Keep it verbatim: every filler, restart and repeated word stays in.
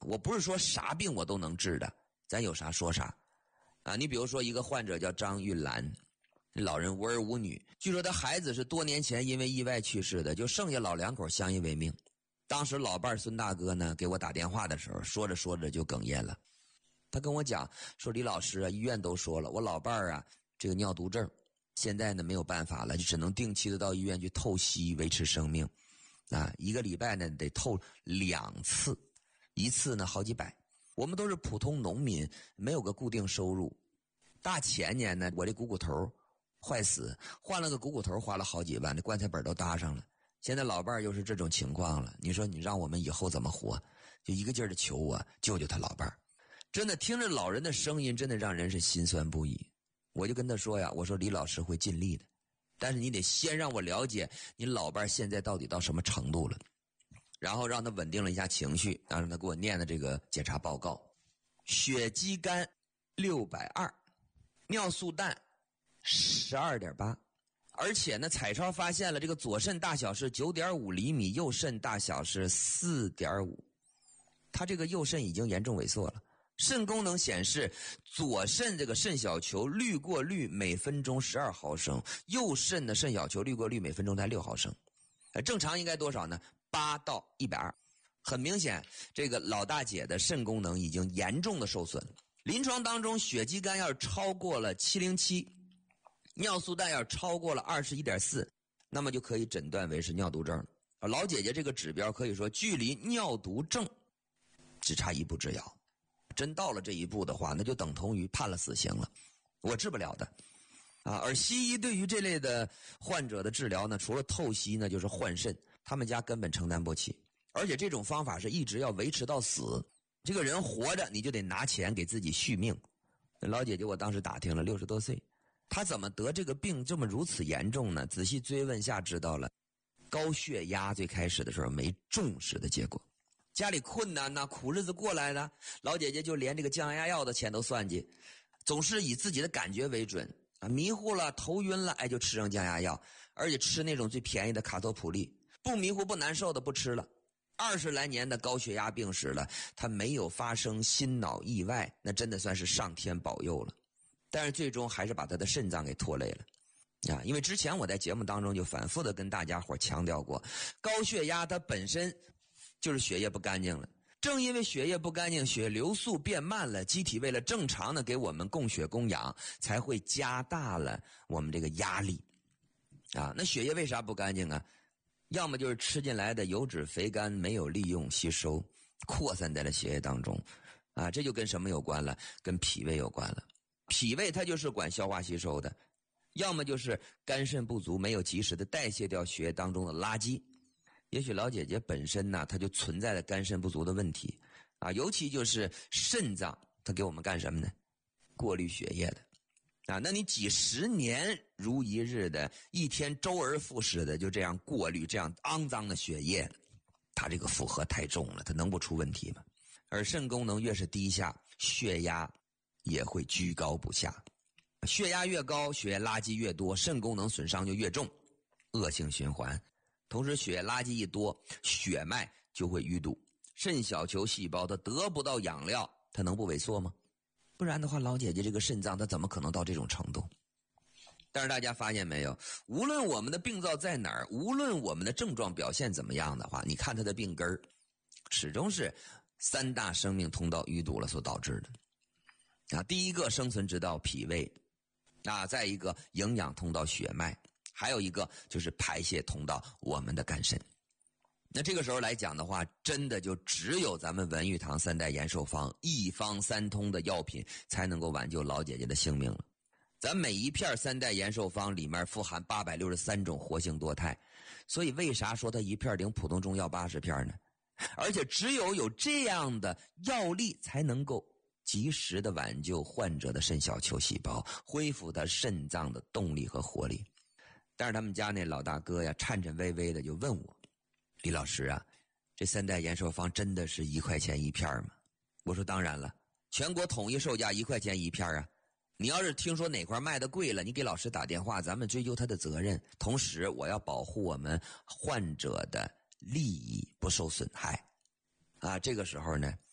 我不是说啥病我都能治的，咱有啥说啥啊。你比如说一个患者叫张玉兰，老人无儿无女，据说他孩子是多年前因为意外去世的，就剩下老两口相依为命。当时老伴孙大哥呢给我打电话的时候，说着说着就哽咽了。他跟我讲说，李老师啊，医院都说了，我老伴儿啊这个尿毒症，现在呢没有办法了，就只能定期的到医院去透析维持生命啊，一个礼拜呢得透两次，一次呢好几百。我们都是普通农民，没有个固定收入。大前年呢我这股骨头坏死，换了个股骨头花了好几万，这棺材本都搭上了。现在老伴儿又是这种情况了，你说你让我们以后怎么活？就一个劲儿的求我救救他老伴儿。真的听着老人的声音，真的让人是心酸不已。我就跟他说呀，我说李老师会尽力的，但是你得先让我了解你老伴儿现在到底到什么程度了，然后让他稳定了一下情绪，然后让他给我念的这个检查报告：血肌酐六百二，尿素氮十二点八。而且呢，彩超发现了这个左肾大小是 九点五厘米，右肾大小是 四点五。他这个右肾已经严重萎缩了。肾功能显示，左肾这个肾小球滤过率每分钟十二毫升，右肾的肾小球滤过率每分钟才六毫升。正常应该多少呢？八到一百二。很明显，这个老大姐的肾功能已经严重的受损。临床当中，血肌酐要是超过了七零七，尿素氮要是超过了 二十一点四， 那么就可以诊断为是尿毒症了。老姐姐这个指标可以说距离尿毒症只差一步之遥。真到了这一步的话，那就等同于判了死刑了，我治不了的啊。而西医对于这类的患者的治疗呢，除了透析呢，就是换肾，他们家根本承担不起。而且这种方法是一直要维持到死，这个人活着你就得拿钱给自己续命。老姐姐我当时打听了，六十多岁，她怎么得这个病这么如此严重呢？仔细追问下知道了，高血压最开始的时候没重视的结果。家里困难呐，苦日子过来的，老姐姐就连这个降压药的钱都算计，总是以自己的感觉为准啊，迷糊了头晕了，哎就吃上降压药，而且吃那种最便宜的卡托普利，不迷糊不难受的不吃了。二十来年的高血压病史了，他没有发生心脑意外，那真的算是上天保佑了。但是最终还是把他的肾脏给拖累了啊！因为之前我在节目当中就反复的跟大家伙强调过，高血压它本身就是血液不干净了，正因为血液不干净，血流速变慢了，机体为了正常的给我们供血供氧，才会加大了我们这个压力啊。那血液为啥不干净啊？要么就是吃进来的油脂肥甘没有利用吸收，扩散在了血液当中啊。这就跟什么有关了？跟脾胃有关了。脾胃它就是管消化吸收的，要么就是肝肾不足，没有及时的代谢掉血液当中的垃圾。也许老姐姐本身呢，她就存在了肝肾不足的问题啊，尤其就是肾脏，它给我们干什么呢？过滤血液的啊。那你几十年如一日的，一天周而复始的就这样过滤这样肮脏的血液，它这个负荷太重了，它能不出问题吗？而肾功能越是低下，血压也会居高不下，血压越高，血液垃圾越多，肾功能损伤就越重，恶性循环。同时血液垃圾一多，血脉就会淤堵，肾小球细胞它得不到养料，它能不萎缩吗？不然的话，老姐姐这个肾脏它怎么可能到这种程度？但是大家发现没有，无论我们的病灶在哪儿，无论我们的症状表现怎么样的话，你看它的病根儿始终是三大生命通道淤堵了所导致的啊。第一个生存之道脾胃啊，再一个营养通道血脉，还有一个就是排泄通道我们的肝肾。那这个时候来讲的话，真的就只有咱们文玉堂三代延寿方一方三通的药品才能够挽救老姐姐的性命了。咱每一片三代延寿方里面富含八百六十三种活性多肽，所以为啥说它一片顶普通中药八十片呢？而且只有有这样的药力才能够及时的挽救患者的肾小球细胞，恢复他肾脏的动力和活力。但是他们家那老大哥呀，颤颤巍巍的就问我，李老师啊，这三代延寿方真的是一块钱一片吗？我说当然了，全国统一售价一块钱一片啊。你要是听说哪块卖的贵了，你给老师打电话，咱们追究他的责任。同时我要保护我们患者的利益不受损害啊。这个时候呢，